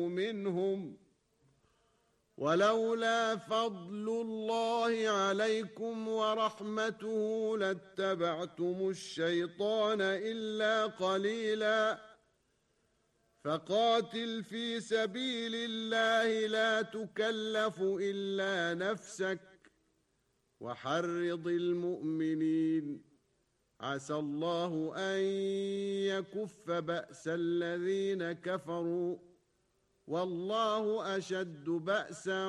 منهم ولولا فضل الله عليكم ورحمته لاتبعتم الشيطان إلا قليلا فقاتل في سبيل الله لا تكلف إلا نفسك وحرض المؤمنين عسى الله أن يكف بأس الذين كفروا والله أشد بأسا